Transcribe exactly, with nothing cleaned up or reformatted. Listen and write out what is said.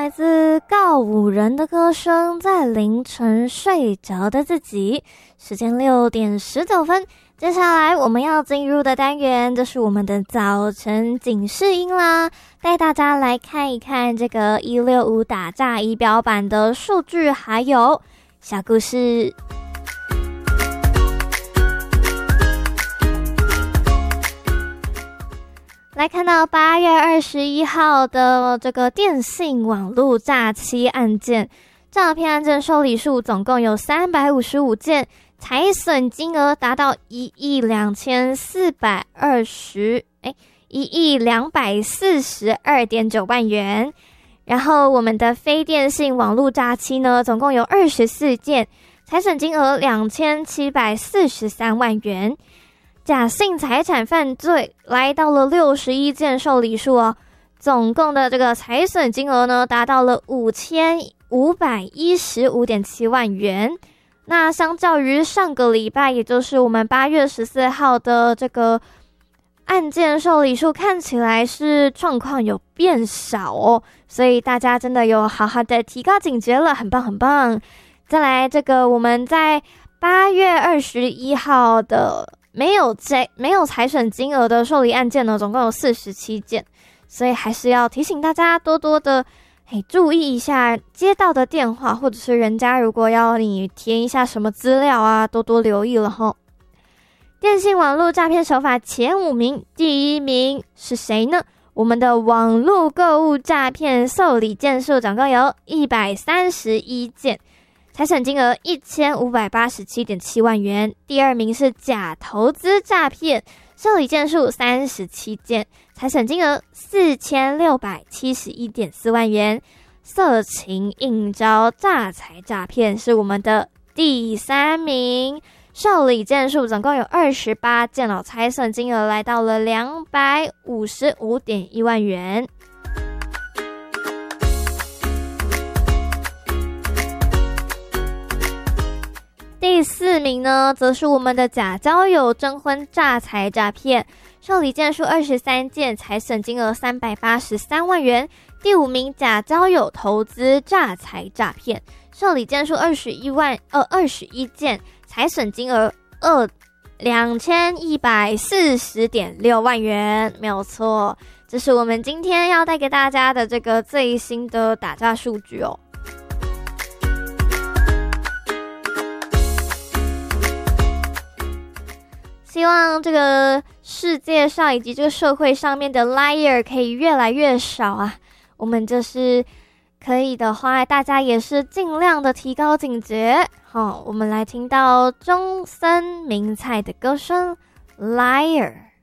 来自告五人的歌声，在凌晨睡着的自己。时间六点十九分，接下来我们要进入的单元，这是我们的早晨警示音啦，带大家来看一看这个一六五打诈仪表板的数据，还有小故事。来看到八月二十一号的这个电信网络诈欺案件，诈骗案件受理数总共有三百五十五件，财损金额达到一亿两千四百二十，哎，一亿两百四十二点九万元。然后我们的非电信网络诈欺呢，总共有二十四件，财损金额两千七百四十三万元。假性财产犯罪来到了六十一件受理数哦，总共的这个财损金额呢达到了五千五百一十五点七万元。那相较于上个礼拜，也就是我们八月十四号的这个案件受理数，看起来是状况有变少哦，所以大家真的有好好的提高警觉了，很棒很棒。再来这个我们在八月二十一号的没有财没有财损金额的受理案件呢，总共有四十七件，所以还是要提醒大家多多的嘿注意一下接到的电话，或者是人家如果要你填一下什么资料啊，多多留意了齁。电信网络诈骗手法前五名，第一名是谁呢？我们的网络购物诈骗受理件数总共有一百三十一件，财损金额一千五百八十七点七万元。第二名是假投资诈骗，受理件数三十七件，财损金额四千六百七十一点四万元。色情应招诈财诈骗是我们的第三名，受理件数总共有二十八件哦，财损金额来到了两百五十五点一万元。第四名呢，则是我们的假交友征婚诈财诈骗，受理件数二十三件，财损金额三百八十三万元。第五名假交友投资诈财诈骗，受理件数二十一万呃二十一件，财损金额二两千一百四十点六万元，没有错。这是我们今天要带给大家的这个最新的打诈数据哦。希望这个世界上以及这个社会上面的 liar 可以越来越少啊！我们就是可以的话，大家也是尽量的提高警觉。好，我们来听到中森明菜的歌声 liar。